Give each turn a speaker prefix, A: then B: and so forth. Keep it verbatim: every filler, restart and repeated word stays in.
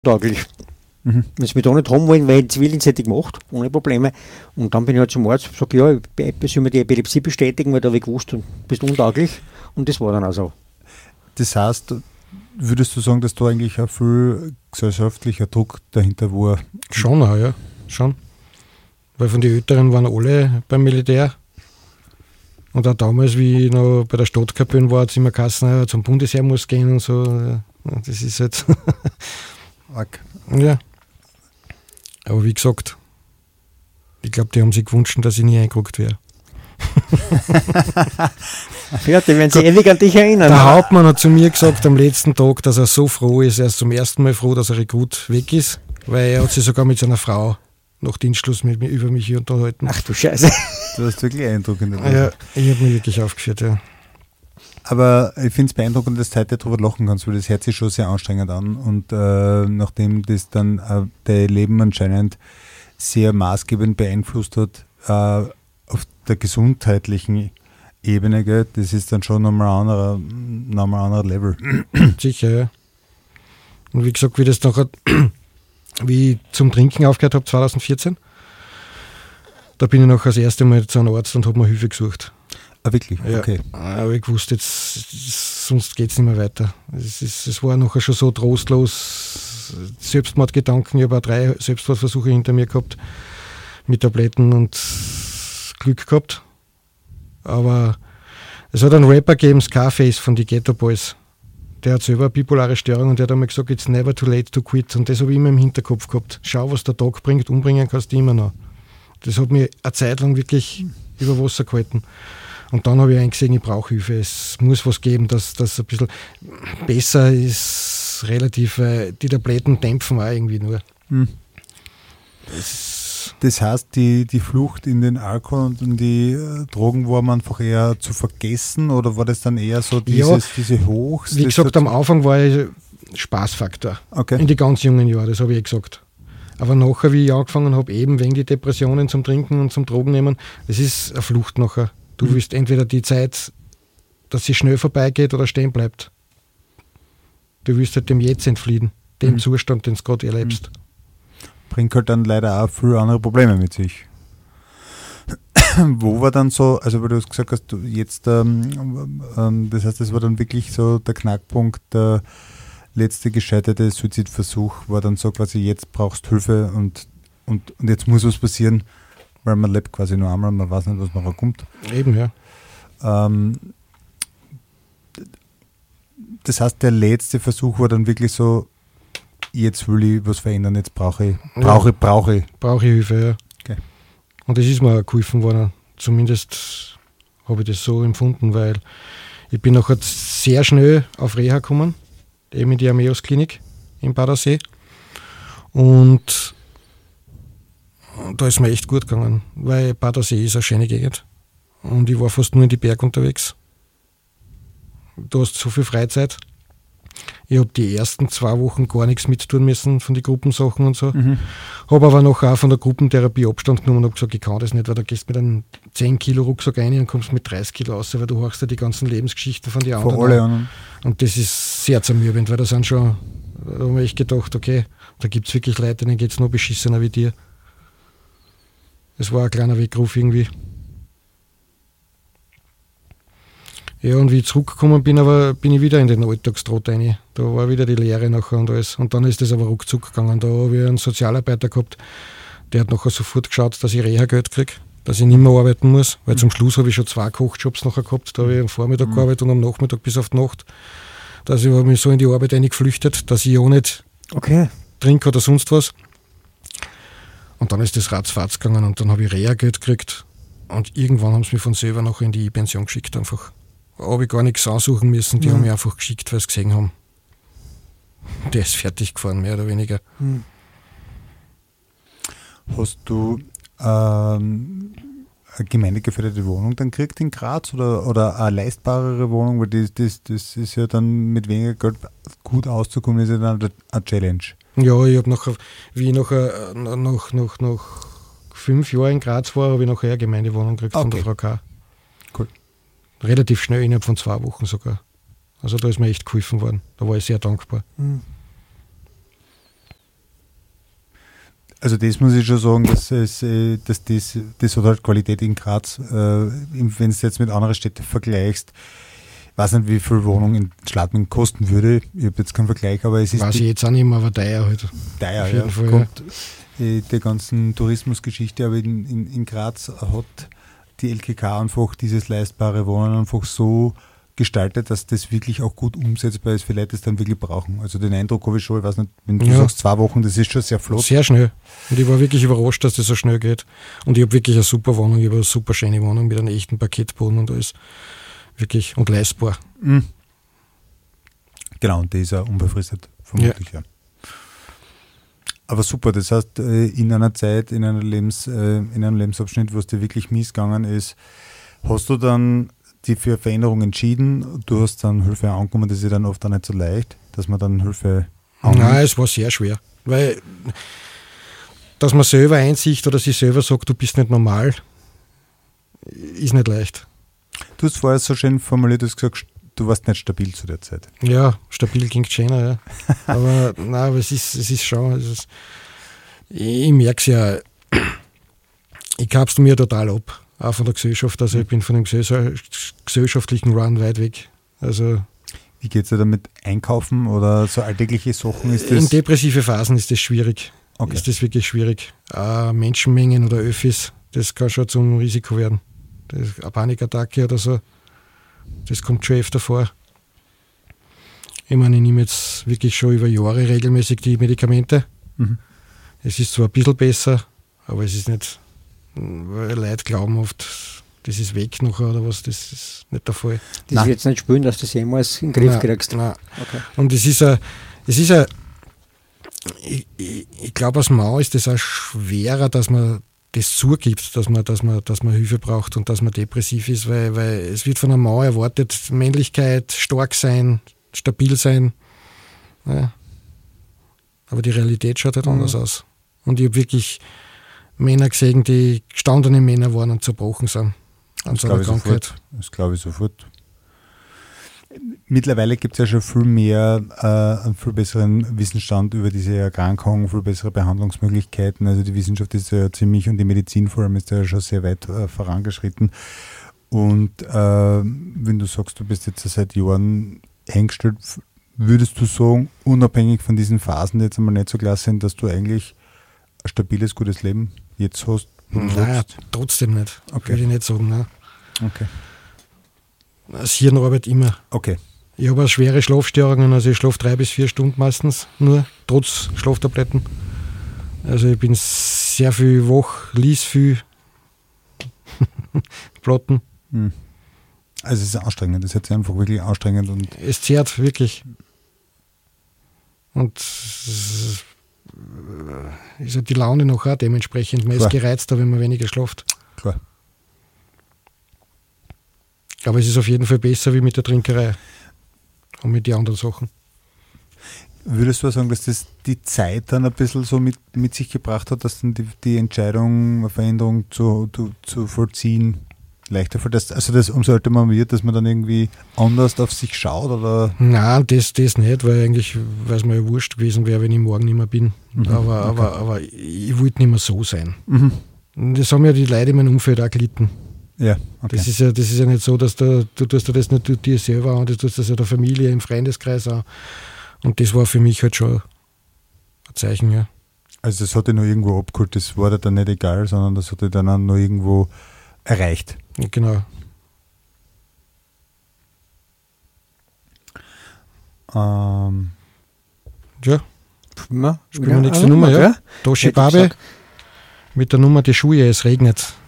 A: tauglich.
B: Mhm.
A: Wenn sie mich da nicht haben wollen, weil ich Zivildienst hätte ich gemacht, ohne Probleme. Und dann bin ich halt zum Arzt und sage, ja, ich soll mir die Epilepsie bestätigen, weil da habe ich gewusst, du bist untauglich. Und das war dann auch so.
B: Das heißt, würdest du sagen, dass da eigentlich auch viel gesellschaftlicher Druck dahinter war?
C: Schon auch, ja. Schon. Weil von den Älteren waren alle beim Militär. Und auch damals, wie ich noch bei der Stadtkapelle war, hat es immer geheißen, ja, zum Bundesheer muss gehen und so. Das ist halt.
B: Arg.
C: Ja. Aber wie gesagt, ich glaube, die haben sich gewünscht, dass ich nie eingerückt wäre.
A: Ja, die werden sich ewig an dich erinnern.
C: Der Hauptmann hat zu mir gesagt am letzten Tag, dass er so froh ist, er ist zum ersten Mal froh, dass er Rekrut weg ist, weil er hat sich sogar mit seiner Frau nach Dienstschluss mit mir über mich unterhalten.
A: Ach du Scheiße.
B: Du hast wirklich eindruckend.
C: Ja, ich habe mich wirklich aufgeführt, ja.
B: Aber ich finde es beeindruckend, dass du heute darüber lachen kannst, weil das hört sich schon sehr anstrengend an. Und äh, nachdem das dann äh, dein Leben anscheinend sehr maßgebend beeinflusst hat, äh, auf der gesundheitlichen Ebene, gell, das ist dann schon nochmal ein anderer, nochmal ein anderer Level.
C: Sicher, ja. Und wie gesagt, wie das nachher, wie ich zum Trinken aufgehört habe, zwanzig vierzehn, da bin ich noch das erste Mal zu einem Arzt und habe mir Hilfe gesucht.
B: Ah, wirklich?
C: Ja,
B: Okay.
C: aber ich wusste jetzt, sonst geht es nicht mehr weiter. Es, ist, es war nachher schon so trostlos, Selbstmordgedanken, ich habe auch drei Selbstmordversuche hinter mir gehabt, mit Tabletten und Glück gehabt. Aber es hat einen Rapper gegeben, Scarface von die Ghetto Boys. Der hat selber eine bipolare Störung und der hat einmal gesagt, it's never too late to quit. Und das habe ich immer im Hinterkopf gehabt. Schau, was der Tag bringt, umbringen kannst du immer noch. Das hat mich eine Zeit lang wirklich über Wasser gehalten. Und dann habe ich eingesehen, ich brauche Hilfe. Es muss was geben, dass das ein bisschen besser ist, relativ, weil die Tabletten dämpfen auch irgendwie nur.
B: Hm. Das heißt, die, die Flucht in den Alkohol und in die äh, Drogen war man einfach eher zu vergessen oder war das dann eher so dieses,
C: ja,
B: diese Hochs?
C: Wie gesagt, am Anfang war ich Spaßfaktor.
B: Okay.
C: In die ganz jungen Jahren, das habe ich eh gesagt. Aber nachher, wie ich angefangen habe, eben wegen die Depressionen zum Trinken und zum Drogennehmen, das ist eine Flucht nachher. Du mhm. willst entweder die Zeit, dass sie schnell vorbeigeht oder stehen bleibt. Du willst halt dem Jetzt entfliehen, dem mhm. Zustand, den du gerade erlebst.
B: Mhm. Bringt halt dann leider auch viele andere Probleme mit sich. Wo war dann so, also weil du hast gesagt hast, du jetzt, ähm, ähm, das heißt, das war dann wirklich so der Knackpunkt, der letzte gescheiterte Suizidversuch war dann so quasi, jetzt brauchst du Hilfe und, und, und jetzt muss was passieren, weil man lebt quasi nur einmal, man weiß nicht, was nachher kommt.
C: Eben, ja.
B: Ähm, das heißt, der letzte Versuch war dann wirklich so, jetzt will ich was verändern, jetzt brauche ich, brauche ich, brauche ich.
C: Brauche ich Hilfe, ja.
B: Okay.
C: Und das ist mir auch geholfen worden. Zumindest habe ich das so empfunden, weil ich bin nachher sehr schnell auf Reha gekommen, eben in die Armeos-Klinik in Badersee. Und da ist mir echt gut gegangen, weil Badersee ist eine schöne Gegend. Und ich war fast nur in die Berge unterwegs. Du hast so viel Freizeit. Ich habe die ersten zwei Wochen gar nichts mittun müssen von den Gruppensachen und so. Mhm. Habe aber nachher auch von der Gruppentherapie Abstand genommen und habe gesagt, ich kann das nicht, weil da gehst du mit einem zehn Kilo Rucksack rein und kommst mit dreißig Kilo raus, weil du hörst ja die ganzen Lebensgeschichten von den anderen.
B: Von alle anderen.
C: Und das ist sehr zermürbend, weil da sind schon, da habe ich echt gedacht, okay, da gibt es wirklich Leute, denen geht es noch beschissener wie dir. Es war ein kleiner Weckruf irgendwie. Ja, und wie ich zurückgekommen bin, aber bin ich wieder in den Alltagstrott rein. Da war wieder die Lehre nachher und alles. Und dann ist das aber ruckzuck gegangen. Da habe ich einen Sozialarbeiter gehabt, der hat nachher sofort geschaut, dass ich Reha-Geld kriege, dass ich nicht mehr arbeiten muss. Weil mhm. zum Schluss habe ich schon zwei Kochjobs nachher gehabt. Da habe ich am Vormittag mhm. gearbeitet und am Nachmittag bis auf die Nacht. Dass ich mich so in die Arbeit reingeflüchtet, dass ich auch nicht
A: okay.
C: trinke oder sonst was. Und dann ist das ratzfatz gegangen und dann habe ich Reha-Geld gekriegt. Und irgendwann haben sie mich von selber nachher in die Pension geschickt einfach. Habe ich gar nichts aussuchen müssen, die mhm. haben mich einfach geschickt, weil sie gesehen haben. Der ist fertig gefahren, mehr oder weniger.
B: Mhm. Hast du ähm, eine gemeindegeförderte Wohnung dann gekriegt in Graz oder, oder eine leistbarere Wohnung? Weil das, das, das ist ja dann mit weniger Geld gut auszukommen, ist ja dann eine Challenge.
C: Ja, ich habe nachher, wie ich nachher, nach, nach, nach fünf Jahren in Graz war, habe ich nachher eine Gemeindewohnung gekriegt okay. von der Frau K.
B: Cool.
C: Relativ schnell, innerhalb von zwei Wochen sogar. Also da ist mir echt geholfen worden. Da war ich sehr dankbar.
A: Mhm.
B: Also das muss ich schon sagen, dass, es, äh, dass das, das hat halt Qualität in Graz. Äh, wenn du es jetzt mit anderen Städten vergleichst, ich weiß nicht, wie viel Wohnung in Schladming kosten würde. Ich habe jetzt keinen Vergleich, aber es ist...
C: Weiß ich jetzt auch nicht mehr, aber teuer halt.
B: Teuer,
C: Auf
B: ja.
C: jeden Fall,
B: Kommt, äh, der ganzen Tourismusgeschichte, aber in, in, in Graz hat die L K K einfach dieses leistbare Wohnen einfach so gestaltet, dass das wirklich auch gut umsetzbar ist für Leute, die es dann wirklich brauchen. Also den Eindruck habe ich schon, ich weiß nicht, wenn du
C: Ja.
B: sagst zwei Wochen, das ist schon sehr flott.
C: Sehr schnell. Und ich war wirklich überrascht, dass das so schnell geht. Und ich habe wirklich eine super Wohnung, ich habe eine super schöne Wohnung mit einem echten Parkettboden und alles. Wirklich und leistbar.
B: Mhm. Genau, und die ist auch unbefristet, vermutlich, ja. Aber super, das heißt, in einer Zeit, in, einer Lebens, in einem Lebensabschnitt, wo es dir wirklich mies gegangen ist, hast du dann die für Veränderung entschieden, du hast dann Hilfe angenommen, das ist ja dann oft auch nicht so leicht, dass man dann Hilfe annimmt.
C: Nein, es war sehr schwer, weil dass man selber einsicht oder sich selber sagt, du bist nicht normal, ist nicht leicht.
B: Du hast vorher so schön formuliert, du hast gesagt, du warst nicht stabil zu der Zeit.
C: Ja, stabil klingt schöner, ja. Aber nein, aber es ist, es ist schon, es ist, ich merke es ja, ich kab's mir total ab. Auch von der Gesellschaft, also ich bin von dem gesellschaftlichen Run weit weg. Also
B: wie geht es dir damit einkaufen oder so alltägliche Sachen? Ist das
C: in depressive Phasen ist das schwierig.
B: Okay.
C: Ist das wirklich schwierig. Äh, Menschenmengen oder Öffis, das kann schon zum Risiko werden. Das, eine Panikattacke oder so, das kommt schon öfter vor. Ich meine, ich nehme jetzt wirklich schon über Jahre regelmäßig die Medikamente.
B: Mhm.
C: Es ist zwar ein bisschen besser, aber es ist nicht, weil Leute glauben oft, das ist weg nachher oder was, das ist nicht der Fall.
A: Das Nein. ist jetzt nicht spüren, dass du das jemals in den Griff
C: Nein,
A: kriegst.
C: Nein.
A: Okay.
C: Und es ist ein, es ist ein, ich, ich, ich glaube, als Mann ist das auch schwerer, dass man das zugibt, dass man, dass man, dass man Hilfe braucht und dass man depressiv ist, weil, weil es wird von einem Mann erwartet, Männlichkeit, stark sein, stabil sein. Ja. Aber die Realität schaut halt mhm. anders aus. Und ich habe wirklich Männer gesehen, die gestandene Männer waren und zerbrochen sind an so einer Krankheit.
B: Sofort. Das glaube ich sofort. Mittlerweile gibt es ja schon viel mehr, äh, einen viel besseren Wissensstand über diese Erkrankung, viel bessere Behandlungsmöglichkeiten. Also die Wissenschaft ist ja ziemlich und die Medizin vor allem ist ja schon sehr weit äh, vorangeschritten. Und äh, wenn du sagst, du bist jetzt seit Jahren eingestellt, würdest du sagen, unabhängig von diesen Phasen, die jetzt einmal nicht so klar sind, dass du eigentlich ein stabiles, gutes Leben jetzt hast?
C: Nein, trotzdem nicht.
B: Okay.
C: Würde ich nicht sagen. Nein.
B: Okay.
C: Das Hirn arbeitet immer.
B: Okay.
C: Ich habe auch schwere Schlafstörungen, also ich schlafe drei bis vier Stunden meistens nur, trotz Schlaftabletten. Also ich bin sehr viel wach, lies viel, Platten.
B: Hm. Also es ist anstrengend, das ist jetzt einfach wirklich anstrengend. Und
C: es zehrt wirklich. Und es ist halt die Laune noch auch dementsprechend. Man
B: Klar.
C: ist gereizter, wenn man weniger schlaft.
B: Klar.
C: Aber es ist auf jeden Fall besser wie mit der Trinkerei und mit den anderen Sachen.
B: Würdest du sagen, dass das die Zeit dann ein bisschen so mit, mit sich gebracht hat, dass dann die, die Entscheidung, eine Veränderung zu, zu, zu vollziehen leichter fällt? Also das umso älter man wird, dass man dann irgendwie anders auf sich schaut? Oder?
C: Nein, das, das nicht, weil eigentlich, weil es mir ja wurscht gewesen wäre, wenn ich morgen nicht mehr bin.
B: Mhm,
C: aber,
B: okay.
C: aber, aber ich wollte nicht mehr so sein.
B: Mhm.
C: Und das haben ja die Leute in meinem Umfeld auch gelitten.
B: Ja, okay.
C: Das ist ja, das ist ja nicht so, dass du, du tust dir das nicht du dir selber an, du tust das ja der Familie, im Freundeskreis an. Und das war für mich halt schon ein Zeichen, ja.
B: Also das hat dich noch irgendwo abgeholt, das war dir dann nicht egal, sondern das hat dich dann auch noch irgendwo erreicht.
C: Genau.
B: Ähm,
C: Ja,
A: Na,
C: spielen wir nächste Nummer, ja. Toshi Babe mit der Nummer Die Schuhe, es regnet.